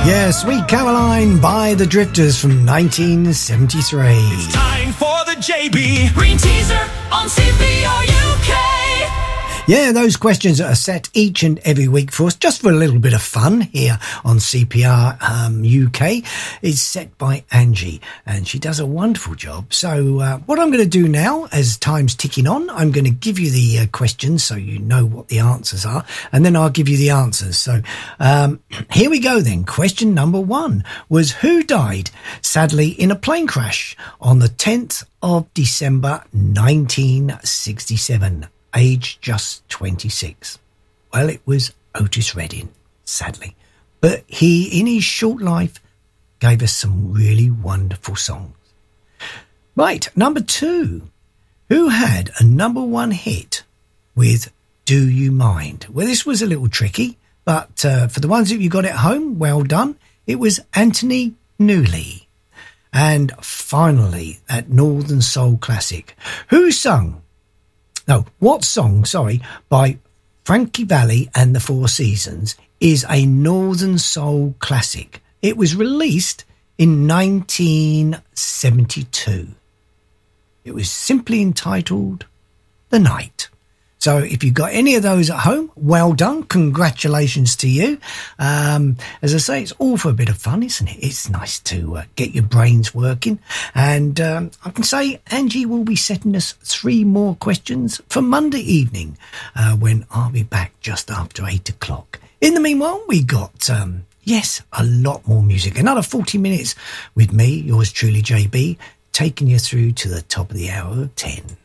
Yeah, Sweet Caroline by the Drifters from 1973. It's time for the JB Green Teaser on CPR UK. Yeah, those questions are set each and every week for us, just for a little bit of fun here on CPR UK. Is set by Angie, and she does a wonderful job. So what I'm going to do now, as time's ticking on, I'm going to give you the questions so you know what the answers are, and then I'll give you the answers. So here we go then. Question number 1 was, who died sadly in a plane crash on the 10th of December 1967? Aged just 26. Well, it was Otis Redding, sadly. But he, in his short life, gave us some really wonderful songs. Right, number 2. Who had a number 1 hit with Do You Mind? Well, this was a little tricky, but for the ones of you got it at home, well done. It was Anthony Newley. And finally, that Northern Soul classic. What song, by Frankie Valli and the Four Seasons is a Northern Soul classic? It was released in 1972. It was simply entitled The Night. So if you've got any of those at home, well done. Congratulations to you. As I say, it's all for a bit of fun, isn't it? It's nice to get your brains working. And I can say Angie will be setting us 3 more questions for Monday evening when I'll be back just after 8 o'clock. In the meanwhile, we got, a lot more music. Another 40 minutes with me, yours truly, JB, taking you through to the top of the hour of 10.